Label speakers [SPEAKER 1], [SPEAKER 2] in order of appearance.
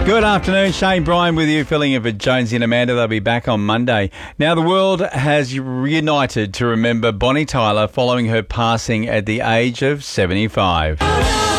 [SPEAKER 1] Good afternoon, Shane Bryan with you, filling in for Jonesy and Amanda. They'll be back on Monday. Now, the world has reunited to remember Bonnie Tyler following her passing at the age of 75.